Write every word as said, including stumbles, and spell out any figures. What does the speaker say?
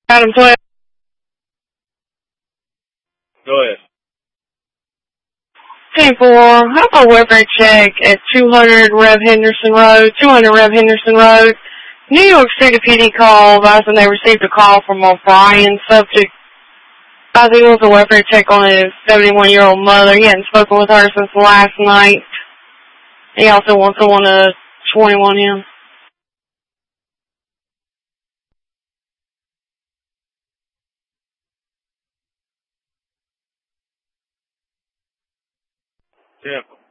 Adam twelve. Go ahead. ten four, how about a welfare check at two hundred Rev Henderson Road, two hundred Rev Henderson Road. New York City P D called, advising they received a call from O'Brien, subject, advising it was a welfare check on his seventy-one-year-old mother. He hadn't spoken with her since last night. He also wants someone to twenty-one him. Yeah.